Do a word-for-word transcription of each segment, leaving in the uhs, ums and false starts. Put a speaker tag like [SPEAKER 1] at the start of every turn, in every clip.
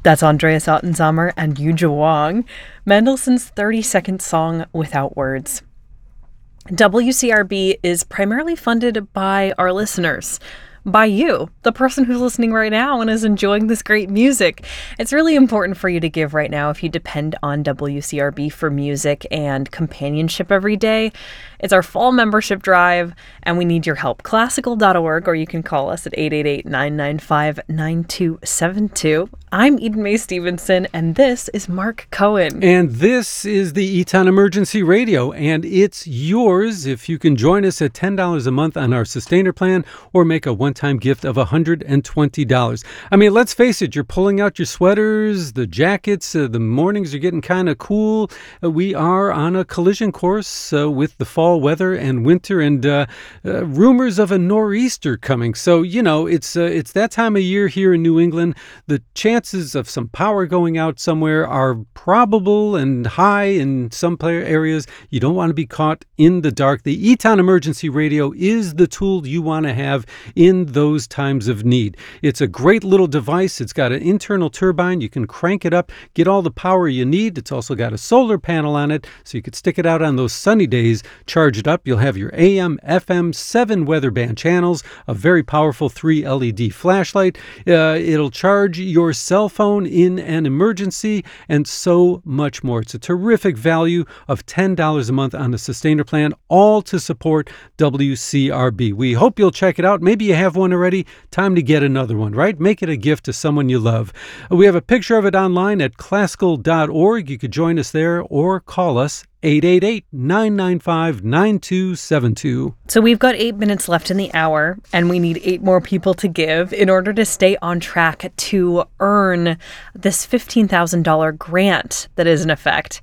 [SPEAKER 1] That's Andreas Ottensamer and Yuja Wang, Mendelssohn's thirty-second song Without Words. W C R B is primarily funded by our listeners. By you, the person who's listening right now and is enjoying this great music. It's really important for you to give right now if you depend on W C R B for music and companionship every day. It's our fall membership drive, and we need your help. Classical dot org, or you can call us at eight eight eight, nine nine five, nine two seven two. I'm Eden Mae Stevenson, and this is Mark Cohen.
[SPEAKER 2] And this is the Eton Emergency Radio, and it's yours if you can join us at ten dollars a month on our Sustainer plan or make a one-time gift of one hundred twenty dollars. I mean, let's face it, you're pulling out your sweaters, the jackets, uh, the mornings are getting kind of cool. Uh, we are on a collision course uh, with the fall weather and winter, and uh, uh, rumors of a nor'easter coming. So, you know, it's uh, it's that time of year here in New England. The chances of some power going out somewhere are probable and high in some player areas. You don't want to be caught in the dark. The Eton Emergency Radio is the tool you want to have in those times of need. It's a great little device. It's got an internal turbine. You can crank it up, get all the power you need. It's also got a solar panel on it, so you could stick it out on those sunny days, charge it up. You'll have your A M, F M, seven weather band channels, a very powerful three L E D flashlight. Uh, it'll charge your cell phone in an emergency, and so much more. It's a terrific value of ten dollars a month on a Sustainer plan, all to support W C R B. We hope you'll check it out. Maybe you have one already. Time to get another one, right? Make it a gift to someone you love. We have a picture of it online at classical dot org. You could join us there or call us eight eight eight, nine nine five, nine two seven two.
[SPEAKER 1] So we've got eight minutes left in the hour, and we need eight more people to give in order to stay on track to earn this fifteen thousand dollars grant that is in effect.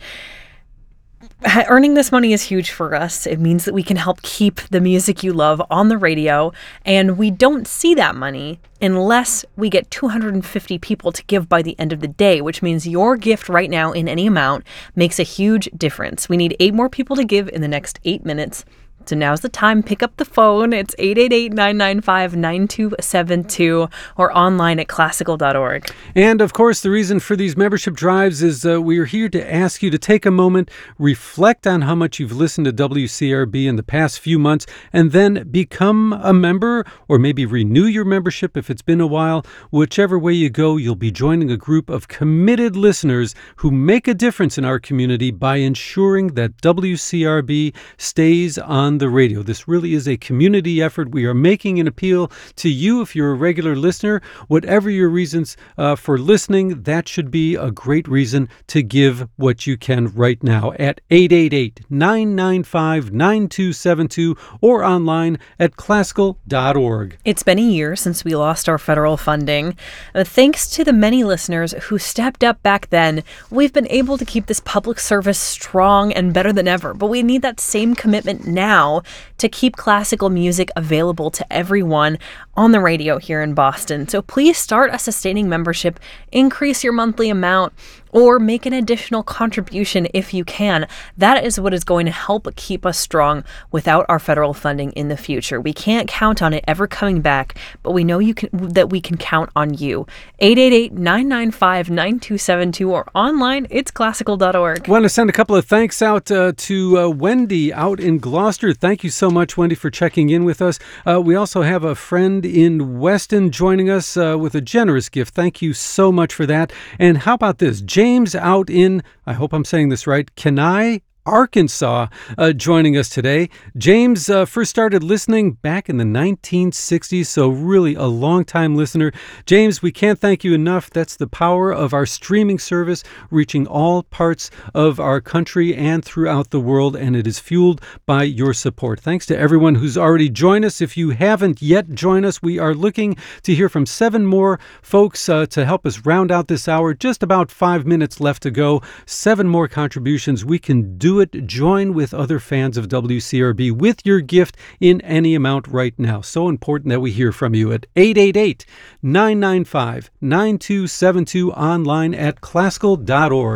[SPEAKER 1] Earning this money is huge for us. It means that we can help keep the music you love on the radio, and we don't see that money unless we get two hundred fifty people to give by the end of the day, which means your gift right now in any amount makes a huge difference. We need eight more people to give in the next eight minutes. So now's the time. Pick up the phone. It's eight eight eight, nine nine five, nine two seven two or online at classical dot org.
[SPEAKER 2] And, of course, the reason for these membership drives is uh, we are here to ask you to take a moment, reflect on how much you've listened to W C R B in the past few months, and then become a member or maybe renew your membership if it's been a while. Whichever way you go, you'll be joining a group of committed listeners who make a difference in our community by ensuring that W C R B stays on the radio. This really is a community effort. We are making an appeal to you if you're a regular listener. Whatever your reasons uh, for listening, that should be a great reason to give what you can right now at eight eight eight, nine nine five, nine two seven two or online at classical dot org.
[SPEAKER 1] It's been a year since we lost our federal funding. Uh, thanks to the many listeners who stepped up back then, we've been able to keep this public service strong and better than ever. But we need that same commitment now to keep classical music available to everyone on the radio here in Boston. So please start a sustaining membership, increase your monthly amount, or make an additional contribution if you can. That is what is going to help keep us strong without our federal funding in the future. We can't count on it ever coming back, but we know you can that we can count on you. eight eight eight, nine nine five, nine two seven two or online, it's classical dot org.
[SPEAKER 2] I want to send a couple of thanks out uh, to uh, Wendy out in Gloucester. Thank you so much, Wendy, for checking in with us. Uh, we also have a friend in Weston joining us uh, with a generous gift. Thank you so much for that. And how about this? James out in, I hope I'm saying this right, Kenai, Arkansas, uh, joining us today. James uh, first started listening back in the nineteen sixties, so really a long-time listener. James, we can't thank you enough. That's the power of our streaming service, reaching all parts of our country and throughout the world, and it is fueled by your support. Thanks to everyone who's already joined us. If you haven't yet joined us, we are looking to hear from seven more folks uh, to help us round out this hour. Just about five minutes left to go. Seven more contributions. We can do it. Join with other fans of W C R B with your gift in any amount right now. So important that we hear from you at eight eight eight, nine nine five, nine two seven two online at classical dot org.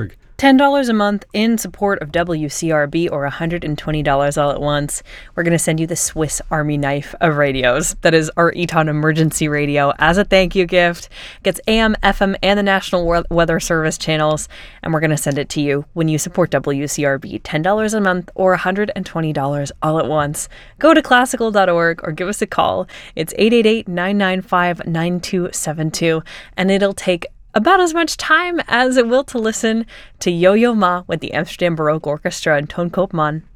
[SPEAKER 1] ten dollars a month in support of W C R B or one hundred twenty dollars all at once. We're going to send you the Swiss Army knife of radios. That is our Eton Emergency Radio as a thank you gift. It gets A M, F M, and the National Weather Service channels, and we're going to send it to you when you support W C R B. ten dollars a month or one hundred twenty dollars all at once. Go to classical dot org or give us a call. It's eight eight eight, nine nine five, nine two seven two, and it'll take about as much time as it will to listen to Yo-Yo Ma with the Amsterdam Baroque Orchestra and Toon Koopman.